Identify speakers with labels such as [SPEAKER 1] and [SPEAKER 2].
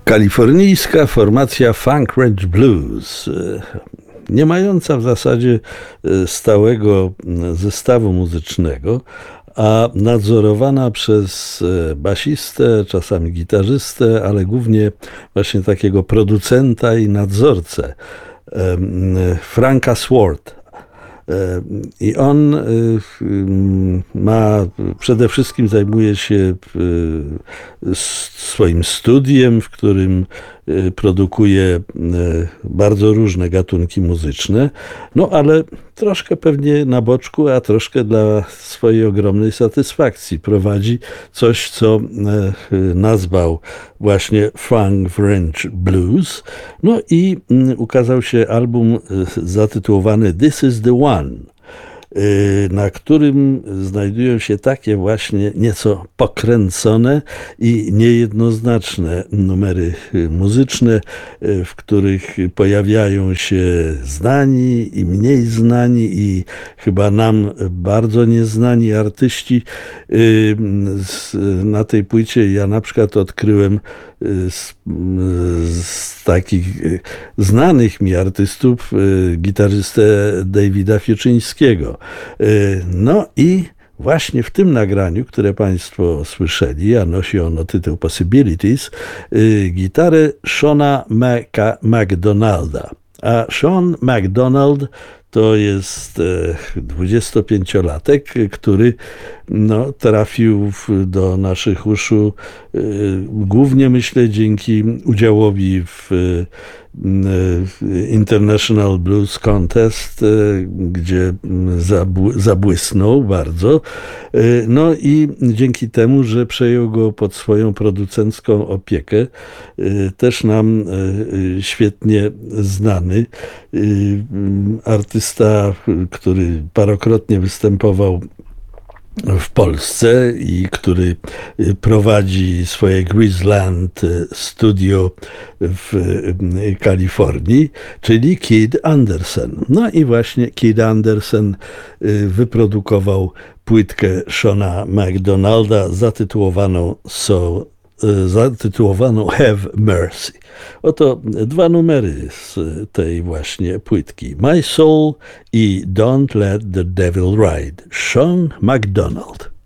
[SPEAKER 1] Kalifornijska formacja Funk Ranch Blues, nie mająca w zasadzie stałego zestawu muzycznego, a nadzorowana przez basistę, czasami gitarzystę, ale głównie właśnie takiego producenta i nadzorcę, Franka Swart. I on przede wszystkim zajmuje się swoim studiem, w którym produkuje bardzo różne gatunki muzyczne, no ale troszkę pewnie na boczku, a troszkę dla swojej ogromnej satysfakcji prowadzi coś, co nazwał właśnie Funk Ranch Blues. No i ukazał się album zatytułowany This is the One, na którym znajdują się takie właśnie nieco pokręcone i niejednoznaczne numery muzyczne, w których pojawiają się znani i mniej znani i chyba nam bardzo nieznani artyści. Na tej płycie ja na przykład odkryłem z takich znanych mi artystów gitarzystę Davida Fiuczyńskiego. No i właśnie w tym nagraniu, które Państwo słyszeli, a nosi ono tytuł Possibilities, gitarę Shona McDonalda. A Sean McDonald to jest 25-latek, który trafił do naszych uszu głównie, myślę, dzięki udziałowi w International Blues Contest, gdzie zabłysnął bardzo. No i dzięki temu, że przejął go pod swoją producencką opiekę, też nam świetnie znany artysta, który parokrotnie występował w Polsce i który prowadzi swoje Grizzland studio w Kalifornii, czyli Kid Andersen. No i właśnie Kid Andersen wyprodukował płytkę Shona McDonalda zatytułowaną Have Mercy. Oto dwa numery z tej właśnie płytki. My Soul i Don't Let the Devil Ride. Sean McDonald.